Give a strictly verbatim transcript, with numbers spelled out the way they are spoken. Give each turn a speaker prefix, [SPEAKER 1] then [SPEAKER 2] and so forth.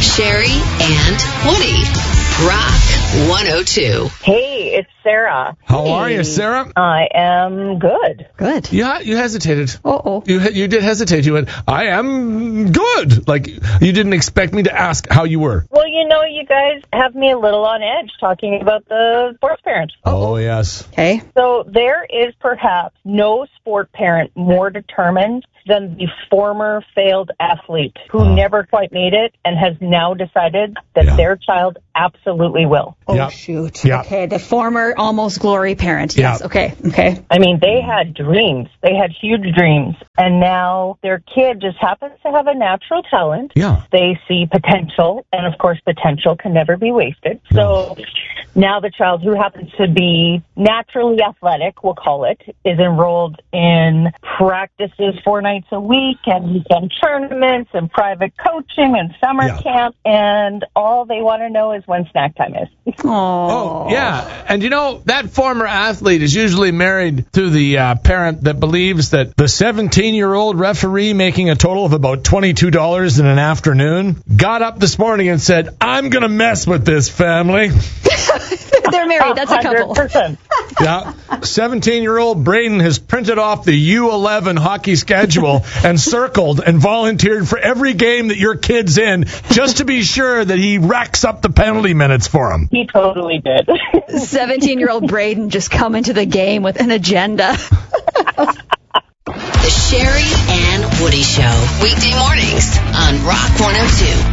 [SPEAKER 1] Sherry and Woody. Rock one oh two.
[SPEAKER 2] Hey, it's Sarah.
[SPEAKER 3] How
[SPEAKER 2] hey.
[SPEAKER 3] are you, Sarah?
[SPEAKER 2] I am good.
[SPEAKER 4] Good.
[SPEAKER 3] Yeah, you hesitated.
[SPEAKER 4] Uh-oh.
[SPEAKER 3] You you did hesitate. You went, I am good. Like, you didn't expect me to ask how you were.
[SPEAKER 2] Well, you know, you guys have me a little on edge talking about the sports parent.
[SPEAKER 3] Oh, yes.
[SPEAKER 4] Okay.
[SPEAKER 2] So there is perhaps no sport parent more determined than the former failed athlete who
[SPEAKER 3] Oh.
[SPEAKER 2] never quite made it and has now decided that
[SPEAKER 3] Yeah.
[SPEAKER 2] their child absolutely will.
[SPEAKER 4] Oh,
[SPEAKER 3] Yeah.
[SPEAKER 4] shoot.
[SPEAKER 3] Yeah.
[SPEAKER 4] Okay, the former almost glory parent. Yes,
[SPEAKER 3] Yeah.
[SPEAKER 4] okay, okay.
[SPEAKER 2] I mean, they had dreams. They had huge dreams. And now their kid just happens to have a natural talent.
[SPEAKER 3] Yeah.
[SPEAKER 2] They see potential. And, of course, potential can never be wasted. So now the child who happens to be naturally athletic, we'll call it, is enrolled in practices four nights a week and weekend tournaments and private coaching and summer
[SPEAKER 3] Yeah.
[SPEAKER 2] camp. And all they want to know is when snack time is.
[SPEAKER 3] Oh, yeah. And you know, that former athlete is usually married to the uh, parent that believes that the seventeen-year-old referee making a total of about twenty-two dollars in an afternoon got up this morning and said, I'm going to mess with this family.
[SPEAKER 4] They're married. That's a couple.
[SPEAKER 2] one hundred percent.
[SPEAKER 3] Yeah. seventeen-year-old Braden has printed off the U eleven hockey schedule and circled and volunteered for every game that your kid's in just to be sure that he racks up the penalty minutes for him.
[SPEAKER 2] He totally did.
[SPEAKER 4] seventeen-year-old Braden just come into the game with an agenda.
[SPEAKER 1] The Sherry and Woody Show. Weekday mornings on Rock one oh two.